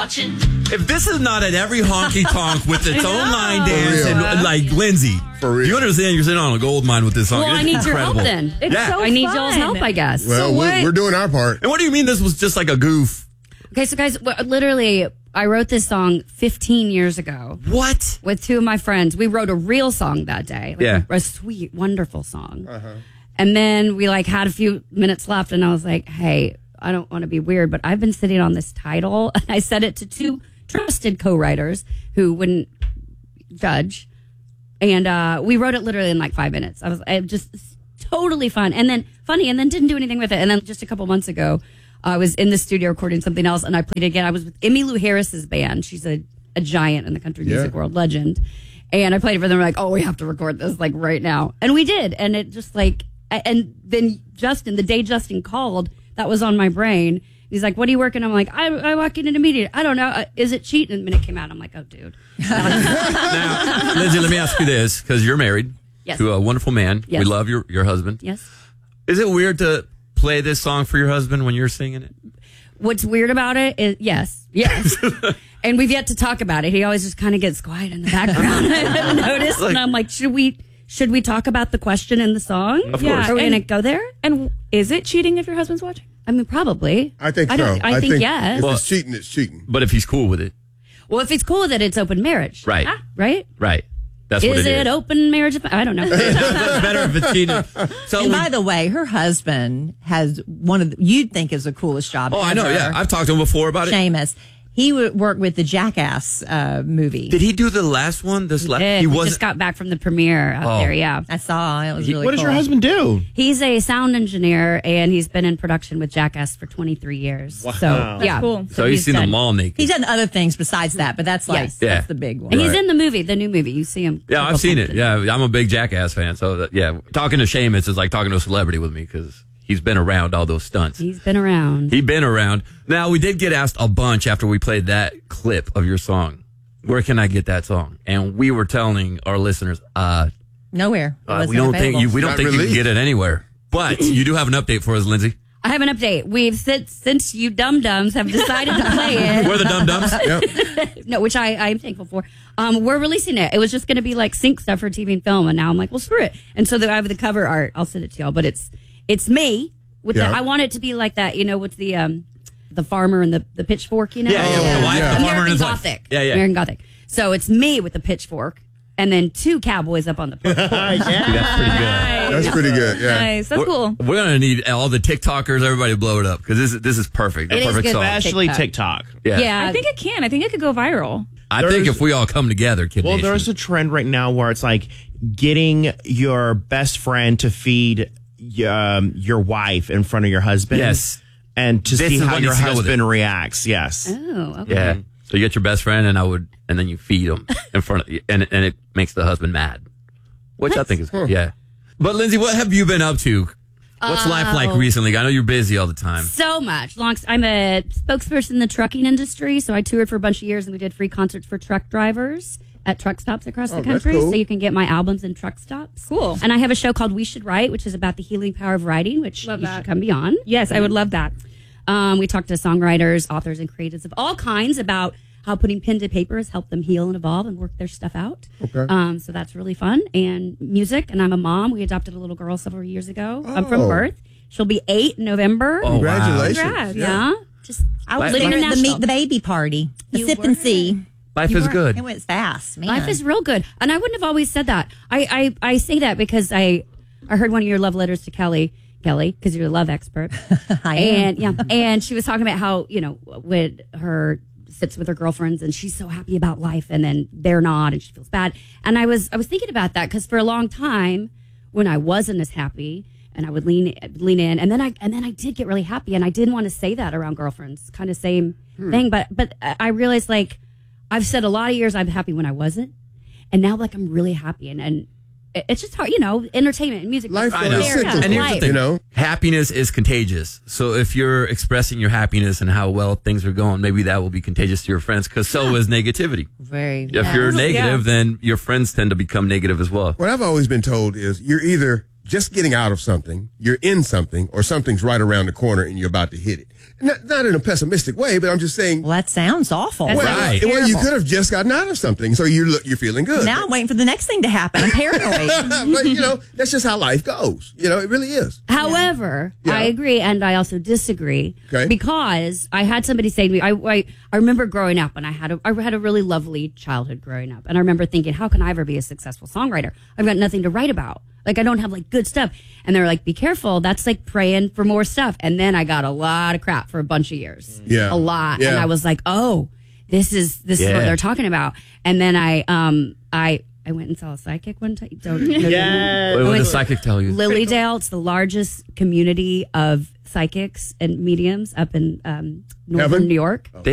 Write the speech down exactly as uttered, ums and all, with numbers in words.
watching. If this is not at every honky tonk with its own line dance For real. and like Lindsay, For real. you understand you're sitting on a gold mine with this song. Well, It's I need your help incredible. then. It's Yeah. so I need fun. y'all's help, I guess. Well, So we're, what- we're doing our part. And what do you mean this was just like a goof? Okay, so guys, w- literally, I wrote this song fifteen years ago What? with two of my friends. We wrote a real song that day. Like Yeah. A sweet, wonderful song. And then we like had a few minutes left and I was like, hey, I don't want to be weird, but I've been sitting on this title. And I said it to two trusted co-writers who wouldn't judge. And uh, we wrote it literally in like five minutes. I was I just totally fun. And then funny, and then didn't do anything with it. And then just a couple months ago, I was in the studio recording something else and I played it again. I was with Emmylou Harris's band. She's a, a giant in the country Yeah. music world, legend. And I played it for them. We're like, oh, we have to record this like right now. And we did. And it just like, and then Justin, the day Justin called, that was on my brain. He's like, what are you working? I'm like, I, I walk in in a meeting. I don't know. Uh, is it cheating? And the minute it came out, I'm like, oh, dude. Now, Lindsay, let me ask you this, because you're married Yes. to a wonderful man. Yes. We love your, your husband. Yes. Is it weird to play this song for your husband when you're singing it? What's weird about it is, yes, yes. And we've yet to talk about it. He always just kind of gets quiet in the background. I've noticed. Like- and I'm like, should we, should we talk about the question in the song? Of Yeah, course. Are we and- going to go there? And is it cheating if your husband's watching? I mean, probably. I think I so. don't- I think yes. If Well- it's cheating, it's cheating. But if he's cool with it. Well, if it's cool that it's open marriage. Right. Ah, right? Right. That's what Is it it is. open marriage? I don't know. It's better if it's cheating. So And we- by the way, her husband has one of the, you'd think is the coolest job. oh, I know. ever. Yeah. I've talked to him before about it. Seamus. He would work with the Jackass uh, movie. Did he do the last one? This last? Did. He We wasn't. just got back from the premiere out Oh. there. Yeah. I saw. It was really What does your cool. husband do? He's a sound engineer and he's been in production with Jackass for twenty-three years. Wow. So, That's yeah. cool. so he's seen done- them all naked. He's done other things besides that, but that's like Yes. Yeah. that's the big one. And he's Right. in the movie, the new movie. You see him. a Yeah, couple I've seen times. it. Yeah, I'm a big Jackass fan. So that, yeah, talking to Seamus is like talking to a celebrity with me because he's been around all those stunts. He's been around. He been around. Now we did get asked a bunch after we played that clip of your song. Where can I get that song? And we were telling our listeners, uh, Nowhere. It uh, wasn't we don't available. think you we don't Not think you can released. get it anywhere. But you do have an update for us, Lindsay. I have an update. We've since, since you dum dums have decided to play it. We're the dum dums. Yep. No, which I I'm thankful for. Um, we're releasing it. It was just going to be like sync stuff for T V and film, and now I'm like, well, screw it. And so the, I have the cover art. I'll send it to y'all, but it's it's me with Yeah. the, I want it to be like that. You know, with the um the farmer and the the pitchfork. You know, Yeah, yeah. The wife, Yeah. the farmer, and American his wife. Gothic. Yeah, yeah. American Gothic. So it's me with the pitchfork, and then two cowboys up on the porch. That's pretty good. That's pretty good. Yeah. Nice. That's We're, cool. we're gonna need all the TikTokers, everybody to blow it up because this is this is perfect. The It is perfect good. song. Especially TikTok. TikTok. Yeah. Yeah, I think it can. I think it could go viral. I think There's- if we all come together, Kid Well, Nation. there's a trend right now where it's like getting your best friend to feed um, your wife in front of your husband. Yes. And to This see is how what your needs to go with husband reacts. Yes. Oh, okay. Yeah. So you get your best friend, and I would, and then you feed him in front of, and and it makes the husband mad, which I think is yeah. But Lindsay, what have you been up to? What's life like Oh. recently? I know you're busy all the time. So much. Long. I'm a spokesperson in the trucking industry, so I toured for a bunch of years, and we did free concerts for truck drivers at truck stops across the Oh, that's country. cool. So you can get my albums in truck stops. Cool. And I have a show called We Should Write, which is about the healing power of writing, which Love you that. should come be on. Yes, I would love that. Um, we talk to songwriters, authors, and creatives of all kinds about how putting pen to paper has helped them heal and evolve and work their stuff out. Okay. Um, so that's really fun. And music, and I'm a mom. We adopted a little girl several years ago. I'm from Oh. birth. She'll be eight in November. Oh, wow. Congratulations. Congrats. Yeah. Just I was living there in at the Nashville. meet the baby party, the You sip were. and see. Life You is were- good. It went fast, man. Life is real good. And I wouldn't have always said that. I, I, I say that because I I heard one of your love letters to Kelly, Kelly, because you're a love expert. I am. And yeah, and she was talking about how, you know, when her sits with her girlfriends and she's so happy about life and then they're not and she feels bad. And I was I was thinking about that because for a long time when I wasn't as happy and I would lean lean in and then I and then I did get really happy and I didn't want to say that around girlfriends. Kind of same thing, but but I realized like I've said a lot of years I'm happy when I wasn't. And now like I'm really happy and, and it's just hard, you know, entertainment and music. Life I is know. cyclical, And here's the Life. thing, you know? happiness is contagious. So if you're expressing your happiness and how well things are going, maybe that will be contagious to your friends because so is negativity. Very. If you're Yeah. negative, then your friends tend to become negative as well. What I've always been told is you're either just getting out of something, you're in something, or something's right around the corner and you're about to hit it. Not, not in a pessimistic way, but I'm just saying. Well, that sounds awful. That's Well, Right. well, you could have just gotten out of something, so you look, you're feeling good. Now I'm waiting for the next thing to happen. I'm paranoid. but you know, that's just how life goes. You know, it really is. However, Yeah. I agree and I also disagree Okay. because I had somebody say to me, I, I, I remember growing up and I had a, I had a really lovely childhood growing up. And I remember thinking, how can I ever be a successful songwriter? I've got nothing to write about. Like, I don't have like good stuff. And they were like, be careful. That's like praying for more stuff. And then I got a lot of crap for a bunch of years. Yeah. A lot. Yeah. And I was like, oh, this is, this is Yeah. what they're talking about. And then I, um, I, I went and saw a psychic one time. Don't, Yes. What did went- the psychic tell you? Lilydale. It's the largest community of psychics and mediums up in um, northern Heaven? New York. They